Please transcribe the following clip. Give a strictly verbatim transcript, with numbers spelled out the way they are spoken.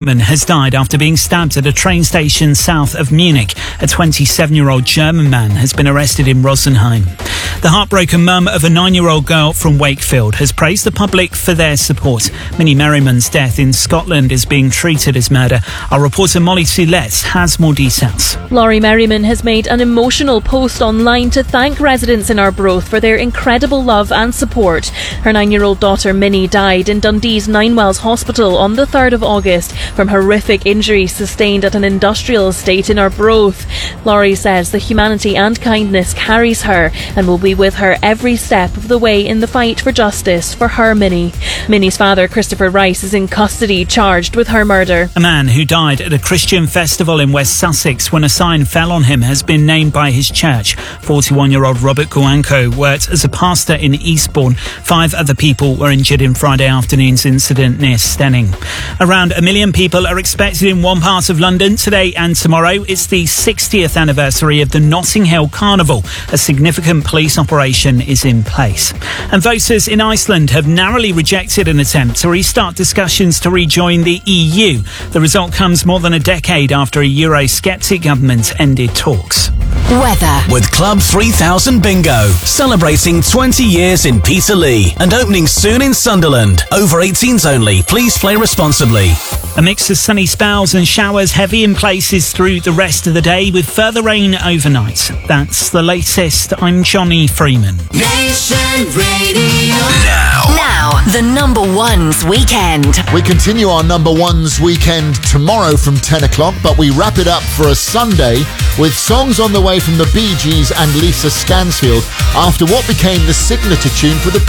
Merriman has died after being stabbed at a train station south of Munich. A twenty-seven-year-old German man has been arrested in Rosenheim. The heartbroken mum of a nine-year-old girl from Wakefield has praised the public for their support. Minnie Merriman's death in Scotland is being treated as murder. Our reporter Molly Soulette has more details. Laurie Merriman has made an emotional post online to thank residents in Arbroath for their incredible love and support. Her nine-year-old daughter Minnie died in Dundee's Ninewells Hospital on the third of August from horrific injuries sustained at an industrial estate in Arbroath. Laurie says the humanity and kindness carries her and will be with her every step of the way in the fight for justice for her Minnie. Minnie's father, Christopher Rice, is in custody, charged with her murder. A man who died at a Christian festival in West Sussex when a sign fell on him has been named by his church. forty-one-year-old Robert Guanco worked as a pastor in Eastbourne. Five other people were injured in Friday afternoon's incident near Stenning. Around a million people are expected in one part of London today and tomorrow. It's the sixtieth anniversary of the Notting Hill Carnival. A significant police operation is in place. And voters in Iceland have narrowly rejected an attempt to restart discussions to rejoin the E U. The result comes more than a decade after a Eurosceptic government ended talks. Weather. With Club three thousand Bingo, celebrating twenty years in Peterlee and opening soon in Sunderland. Over eighteens only. Please play responsibly. A mix of sunny spells and showers, heavy in places through the rest of the day with further rain overnight. That's the latest. I'm Johnny Freeman. Nation Radio. Now. Now, the number ones weekend. We continue our number ones weekend tomorrow from ten o'clock, but we wrap it up for a Sunday with songs on the way from the Bee Gees and Lisa Stansfield after what became the signature tune for the band.